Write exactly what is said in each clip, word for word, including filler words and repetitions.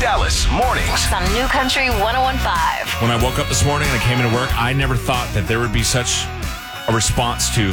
Dallas Mornings on New Country one oh one point five. When I woke up this morning and I came into work, I never thought that there would be such a response to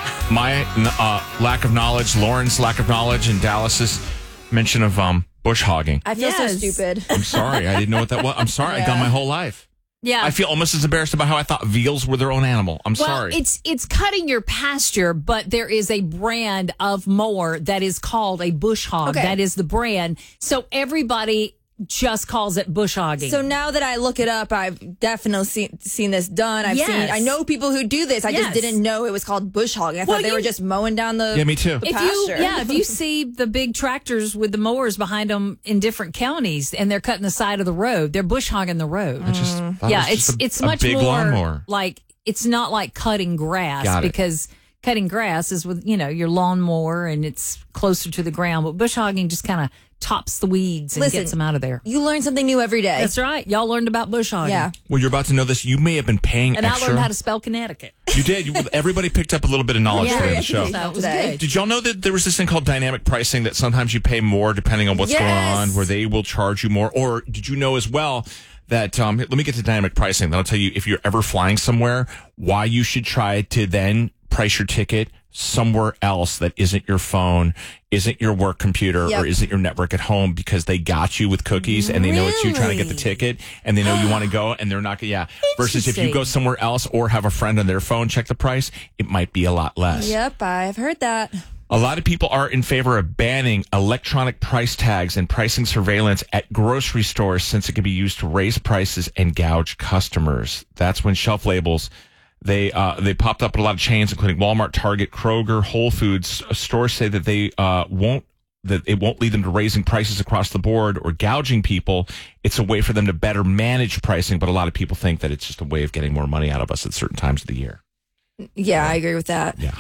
my uh, lack of knowledge, Lauren's lack of knowledge, and Dallas's mention of um, bush hogging. I feel Yes. so stupid. I'm sorry. I didn't know what that was. I'm sorry. I've done my whole life. Yeah. I feel almost as embarrassed about how I thought veals were their own animal. I'm well, sorry. it's it's cutting your pasture, but there is a brand of mower that is called a bush hog. Okay. That is the brand. So everybody just calls it bush hogging. So now that I look it up, I've definitely seen, seen this done. I've Yes. seen. I know people who do this. I Yes. just didn't know it was called bush hogging. I Well, thought they you- were just mowing down the. Yeah, me too. the if you pasture. yeah, if you see the big tractors with the mowers behind them in different counties and they're cutting the side of the road, they're bush hogging the road. I just thought yeah, it was it's just a, it's a much big more lawnmower. like it's not like cutting grass Got it. because cutting grass is with you know your lawnmower and it's closer to the ground, but bush hogging just kind of tops the weeds and Listen, gets them out of there. You learn something new every day. That's right. Y'all learned about bush hogging. Yeah. Well, you're about to know this. You may have been paying And extra. I learned how to spell Connecticut. You did. You, everybody picked up a little bit of knowledge Yeah, during yeah, the show. so it was Today. good. Did y'all know that there was this thing called dynamic pricing that sometimes you pay more depending on what's Yes. going on, where they will charge you more? Or did you know as well that, um, let me get to dynamic pricing. Then I'll tell you if you're ever flying somewhere, why you should try to then price your ticket somewhere else that isn't your phone, isn't your work computer, Yep. or isn't your network at home because they got you with cookies and they know it's you trying to get the Really? ticket and they know you want to go and they're not going to, yeah. Versus if you go Interesting. somewhere else or have a friend on their phone check the price, it might be a lot less. Yep, I've heard that. A lot of people are in favor of banning electronic price tags and pricing surveillance at grocery stores since it can be used to raise prices and gouge customers. That's when shelf labels, they uh, they popped up at a lot of chains, including Walmart, Target, Kroger, Whole Foods. Stores say that they uh, won't that it won't lead them to raising prices across the board or gouging people. It's a way for them to better manage pricing, but a lot of people think that it's just a way of getting more money out of us at certain times of the year. Yeah, I agree with that. Yeah.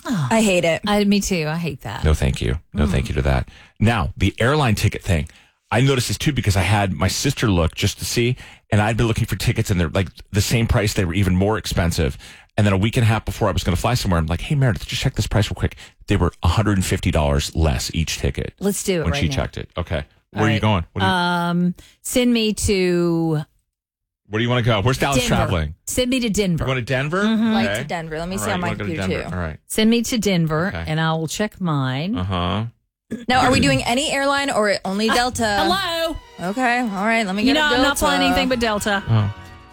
I hate it. I, me too. I hate that. No, thank you. No, thank you to that. Now, the airline ticket thing. I noticed this too because I had my sister look just to see, and I'd been looking for tickets and they're like the same price. They were even more expensive. And then a week and a half before I was going to fly somewhere, I'm like, hey, Meredith, just check this price real quick. They were one hundred fifty dollars less each ticket. Let's do it when right she now. checked it. Okay. Where All are you right. going? What do you, Um, send me to where do you want to go? Where's Dallas Denver. traveling? Send me to Denver. You're going to Denver? Like Okay. to Denver. Let me All see right, on my you wanna go to computer Denver. too. All right. Send me to Denver, Okay. and I will check mine. Uh-huh. Now, are we doing any airline or only Delta? Hello. Okay, all right. Let me You get know a I'm not Delta. flying anything but Delta. Oh,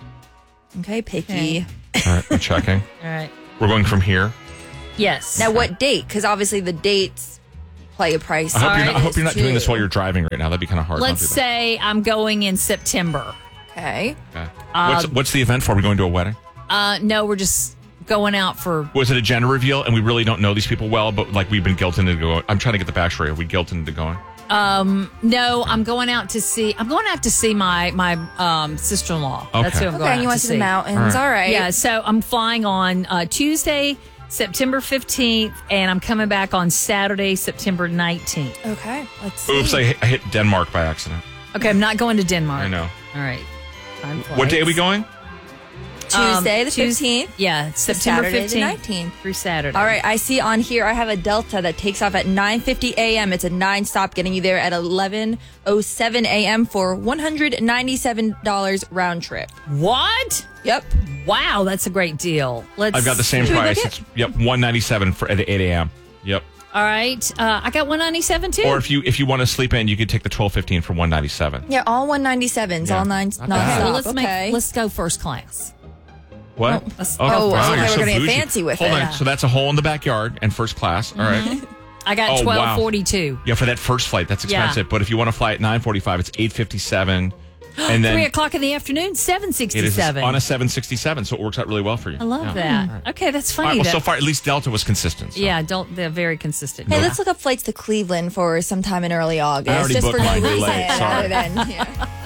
Okay, picky. Okay. all right. I'm checking. All right. We're going from here. Yes. Now, what date? Because obviously the dates play a price. I hope, All you're right, not, I hope you're not too. doing this while you're driving right now. That'd be kind of hard. Don't Let's do that. say I'm going in September. Okay. Okay. what's, what's the event for? Are we going to a wedding? Uh, no, we're just going out for. Was it a gender reveal? And we really don't know these people well, but like we've been guilted into going. I'm trying to get the backstory. Are we guilted into going? Um, no, I'm going out to see. I'm going out to see my my um sister-in-law. That's Okay. who I'm going Okay, out and you to went to see. the mountains. All right. All right. Yeah, so I'm flying on uh, Tuesday, September fifteenth, and I'm coming back on Saturday, September nineteenth. Okay. Let's see. Oops, I hit, I hit Denmark by accident. Okay, I'm not going to Denmark. I know. All right. Time What day are we flies. going? Tuesday Um, the Tues- fifteenth. Yeah, September Saturday the fifteenth nineteenth. through Saturday. All right, I see on here I have a Delta that takes off at nine fifty a.m. It's a nine stop, getting you there at eleven oh seven a.m. for one hundred ninety-seven dollars round trip. What? Yep. Wow, that's a great deal. Let's. I've got the same Should we price. look It's, yep, one ninety-seven for at eight a.m. Yep. All right, uh, I got one ninety-seven too. Or if you if you want to sleep in, you could take the twelve fifteen for one ninety-seven. Yeah, all one ninety-sevens, Yeah. all nine Not non bad. okay, stop. well, let's okay. make. Let's go first class. What? let's- oh, wow, okay, you're we're so gonna get bougie. fancy with Hold it. on. So that's a hole in the backyard and first class. All right. I got Oh, wow. twelve forty-two. Yeah, for that first flight, that's Yeah. expensive. But if you want to fly at nine forty-five, it's eight fifty-seven. And then Three o'clock in the afternoon, seven it is sixty-seven. on a seven sixty-seven, so it works out really well for you. I love Yeah. that. Okay, that's All funny. right, well, so that- far, at least Delta was consistent. So. yeah, don't. They're very consistent. Hey, Yeah. let's look up flights to Cleveland for sometime in early August. I already just booked for no mine. You're reason late. Sorry. other than, yeah.